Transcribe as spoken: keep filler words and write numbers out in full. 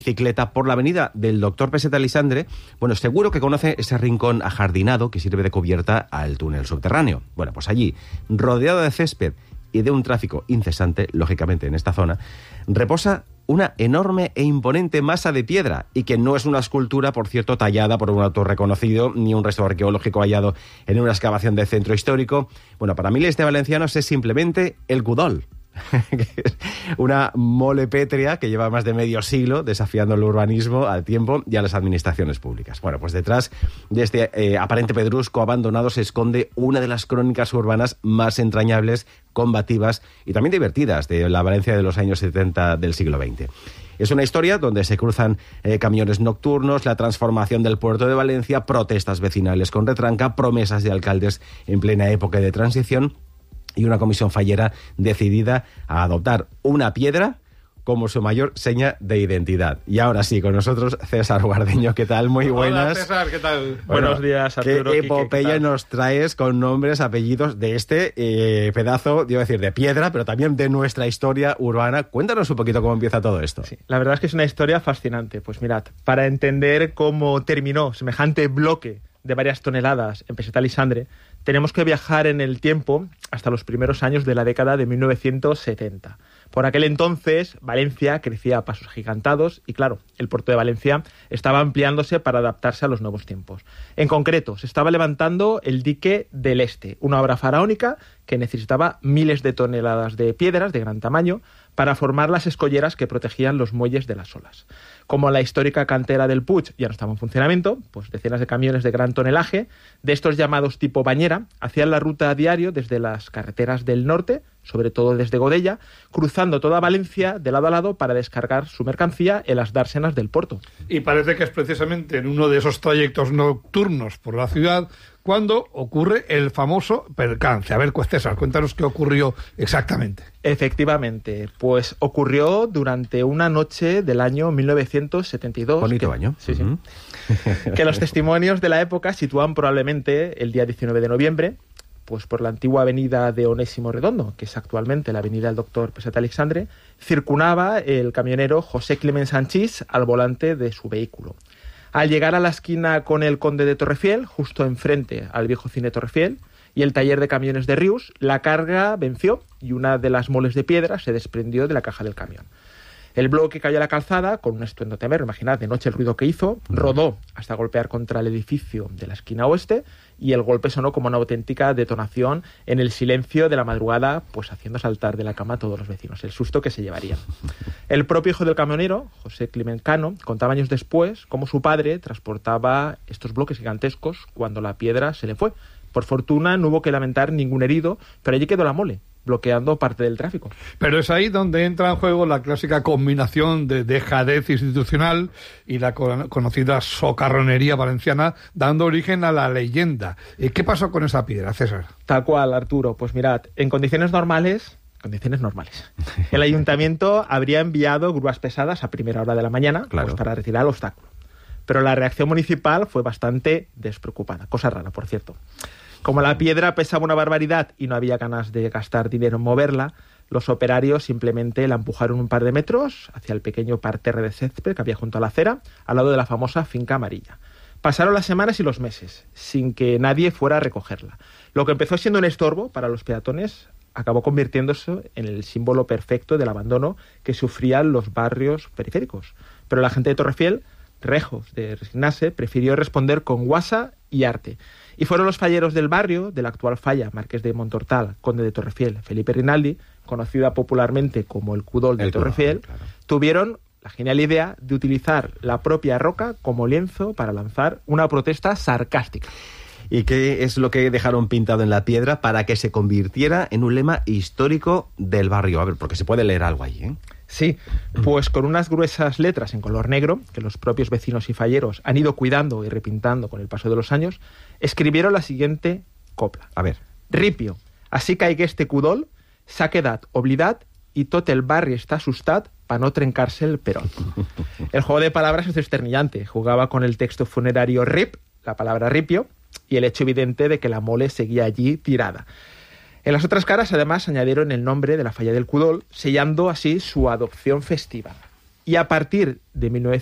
bicicleta por la avenida del doctor Peseta Lisandre, bueno, seguro que conoce ese rincón ajardinado que sirve de cubierta al túnel subterráneo. Bueno, pues allí, rodeado de césped y de un tráfico incesante, lógicamente en esta zona, reposa una enorme e imponente masa de piedra, y que no es una escultura, por cierto, tallada por un autor reconocido, ni un resto arqueológico hallado en una excavación del centro histórico. Bueno, para miles de valencianos es simplemente el Cudol. Una mole pétrea que lleva más de medio siglo desafiando el urbanismo, al tiempo y a las administraciones públicas. Bueno, pues detrás de este eh, aparente pedrusco abandonado se esconde una de las crónicas urbanas más entrañables, combativas y también divertidas de la Valencia de los años setenta del siglo veinte. Es una historia donde se cruzan eh, camiones nocturnos, la transformación del puerto de Valencia, protestas vecinales con retranca, promesas de alcaldes en plena época de transición y una comisión fallera decidida a adoptar una piedra como su mayor seña de identidad. Y ahora sí, con nosotros César Guardeño. ¿Qué tal? Muy buenas. Hola, César, ¿qué tal? Bueno, buenos días, Arturo. ¿Qué epopeya nos traes con nombres, apellidos de este eh, pedazo, digo decir, de piedra, pero también de nuestra historia urbana? Cuéntanos un poquito cómo empieza todo esto. Sí, la verdad es que es una historia fascinante. Pues mirad, para entender cómo terminó semejante bloque de varias toneladas en Peseta Lisandre, tenemos que viajar en el tiempo hasta los primeros años de la década de mil novecientos setenta. Por aquel entonces, Valencia crecía a pasos agigantados y, claro, el puerto de Valencia estaba ampliándose para adaptarse a los nuevos tiempos. En concreto, se estaba levantando el dique del Este, una obra faraónica que necesitaba miles de toneladas de piedras de gran tamaño para formar las escolleras que protegían los muelles de las olas. Como la histórica cantera del Puig ya no estaba en funcionamiento, pues decenas de camiones de gran tonelaje, de estos llamados tipo bañera, hacían la ruta a diario desde las carreteras del norte, sobre todo desde Godella, cruzando toda Valencia de lado a lado para descargar su mercancía en las dársenas del puerto. Y parece que es precisamente en uno de esos trayectos nocturnos por la ciudad cuando ocurre el famoso percance. A ver, César, cuéntanos qué ocurrió exactamente. Efectivamente, pues ocurrió durante una noche del año mil novecientos setenta y dos. Bonito que, año. Sí, uh-huh. sí. Que los testimonios de la época sitúan probablemente el día diecinueve de noviembre, pues por la antigua avenida de Onésimo Redondo, que es actualmente la avenida del doctor Peseta Alexandre, circunaba el camionero José Climent Sanchís al volante de su vehículo. Al llegar a la esquina con el Conde de Torrefiel, justo enfrente al viejo cine Torrefiel, y el taller de camiones de Rius, la carga venció y una de las moles de piedra se desprendió de la caja del camión. El bloque cayó a la calzada con un estruendo tremendo, imaginad de noche el ruido que hizo, rodó hasta golpear contra el edificio de la esquina oeste y el golpe sonó como una auténtica detonación en el silencio de la madrugada, pues haciendo saltar de la cama a todos los vecinos, el susto que se llevarían. El propio hijo del camionero, José Climent Cano, contaba años después cómo su padre transportaba estos bloques gigantescos cuando la piedra se le fue. Por fortuna no hubo que lamentar ningún herido, pero allí quedó la mole, bloqueando parte del tráfico. Pero es ahí donde entra en juego la clásica combinación de dejadez institucional y la con- conocida socarronería valenciana, dando origen a la leyenda. ¿Qué pasó con esa piedra, César? Tal cual, Arturo. Pues mirad, en condiciones normales, condiciones normales, el ayuntamiento habría enviado grúas pesadas a primera hora de la mañana, claro, pues para retirar el obstáculo. Pero la reacción municipal fue bastante despreocupada. Cosa rara, por cierto. Como la piedra pesaba una barbaridad y no había ganas de gastar dinero en moverla, los operarios simplemente la empujaron un par de metros hacia el pequeño parterre de césped que había junto a la acera, al lado de la famosa finca amarilla. Pasaron las semanas y los meses, sin que nadie fuera a recogerla. Lo que empezó siendo un estorbo para los peatones acabó convirtiéndose en el símbolo perfecto del abandono que sufrían los barrios periféricos. Pero la gente de Torrefiel, lejos de resignarse, prefirió responder con guasa y arte. Y fueron los falleros del barrio, de la actual falla, Marqués de Montortal, Conde de Torrefiel, Felipe Rinaldi, conocida popularmente como el Cudol de el Torrefiel, Cudol, claro, tuvieron la genial idea de utilizar la propia roca como lienzo para lanzar una protesta sarcástica. ¿Y qué es lo que dejaron pintado en la piedra para que se convirtiera en un lema histórico del barrio? A ver, porque se puede leer algo ahí, ¿eh? Sí, pues con unas gruesas letras en color negro, que los propios vecinos y falleros han ido cuidando y repintando con el paso de los años, escribieron la siguiente copla. A ver. Ripio, así caiga este Cudol, s'ha quedat oblidat i tot el barri està assustat para no trencarse el perón. El juego de palabras es desternillante. Jugaba con el texto funerario rip, la palabra ripio, y el hecho evidente de que la mole seguía allí tirada. En las otras caras, además, añadieron el nombre de la falla del Cudol, sellando así su adopción festiva. Y a partir de mil novecientos